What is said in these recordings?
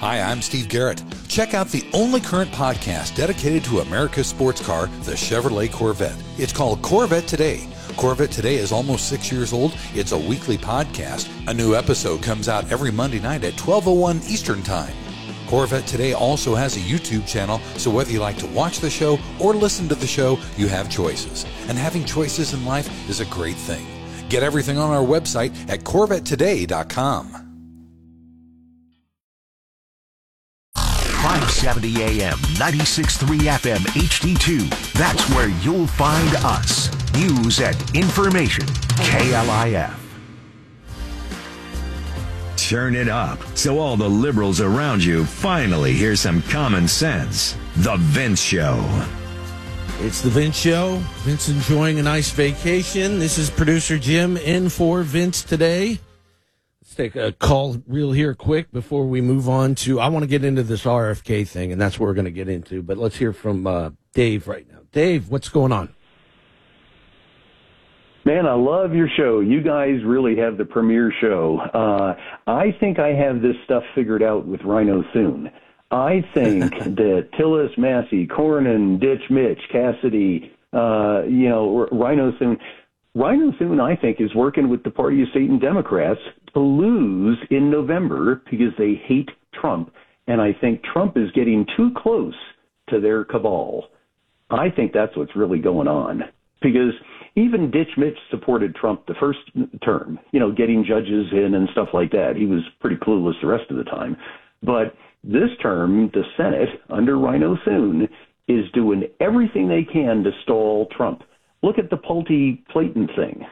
Hi, I'm Steve Garrett. Check out the only current podcast dedicated to America's sports car, the Chevrolet Corvette. It's called Corvette Today. Corvette Today is almost 6 years old. It's a weekly podcast. A new episode comes out every Monday night at 12:01 Eastern Time. Corvette Today also has a YouTube channel, so whether you like to watch the show or listen to the show, you have choices. And having choices in life is a great thing. Get everything on our website at CorvetteToday.com. 570 AM, 96.3 FM, HD2. That's where you'll find us. News and information. KLIF. Turn it up so all the liberals around you finally hear some common sense. The Vince Show. It's the Vince Show. Vince enjoying a nice vacation. This is producer Jim in for Vince today. Let's take a call real here quick before we move on to, I want to get into this RFK thing, and that's what we're going to get into. But let's hear from Dave right now. Dave, what's going on? Man, I love your show. You guys really have the premier show. I think I have this stuff figured out with Rhino Soon. I think that Tillis, Massey, Cornyn, Ditch Mitch, Cassidy, Rhino Soon. Rhino Soon, I think, is working with the Party of Satan Democrats to lose in November because they hate Trump. And I think Trump is getting too close to their cabal. I think that's what's really going on. Because even Ditch Mitch supported Trump the first term, getting judges in and stuff like that. He was pretty clueless the rest of the time. But this term, the Senate, under Rhino Soon, is doing everything they can to stall Trump. Look at the Pulte-Clayton thing.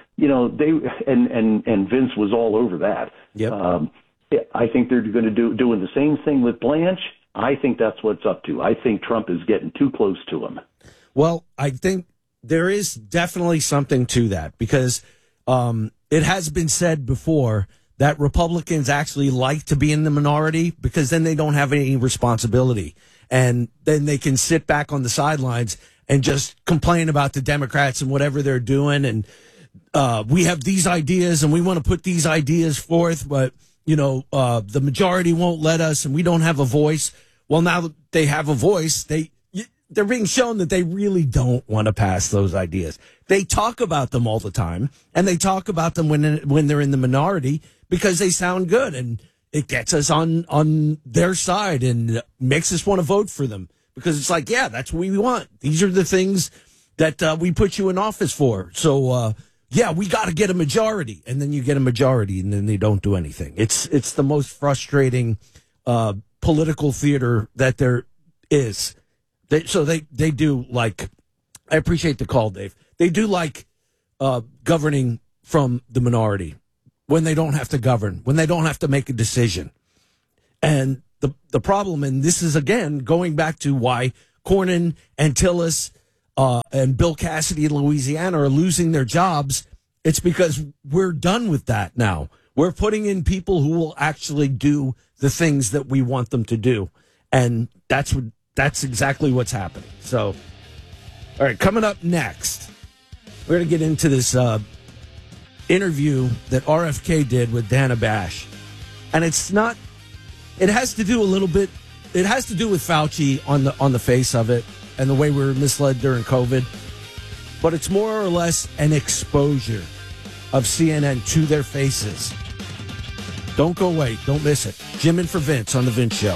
And Vince was all over that. Yep. I think they're going to doing the same thing with Blanche. I think that's what's up to. I think Trump is getting too close to him. Well, I think there is definitely something to that because it has been said before that Republicans actually like to be in the minority because then they don't have any responsibility. And then they can sit back on the sidelines and just complain about the Democrats and whatever they're doing. And we have these ideas and we want to put these ideas forth, but, the majority won't let us and we don't have a voice. Well, now that they have a voice, they're being shown that they really don't want to pass those ideas. They talk about them all the time, and they talk about them when they're in the minority because they sound good, and it gets us on their side and makes us want to vote for them because it's like, yeah, that's what we want. These are the things that we put you in office for. So, we got to get a majority, and then you get a majority, and then they don't do anything. It's the most frustrating political theater that there is. They do like, I appreciate the call, Dave. They do like governing from the minority when they don't have to govern, when they don't have to make a decision. And the problem, and this is, again, going back to why Cornyn and Tillis and Bill Cassidy in Louisiana are losing their jobs, it's because we're done with that now. We're putting in people who will actually do the things that we want them to do. And that's exactly what's happening. So, all right, coming up next, we're going to get into this interview that RFK did with Dana Bash. And it has to do with Fauci on the face of it and the way we were misled during COVID. But it's more or less an exposure of CNN to their faces. Don't go away. Don't miss it. Jim in for Vince on The Vince Show.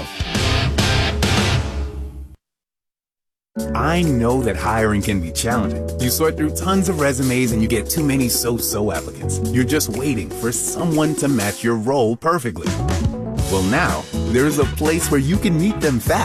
I know that hiring can be challenging. You sort through tons of resumes and you get too many so-so applicants. You're just waiting for someone to match your role perfectly. Well, now, there's a place where you can meet them fast.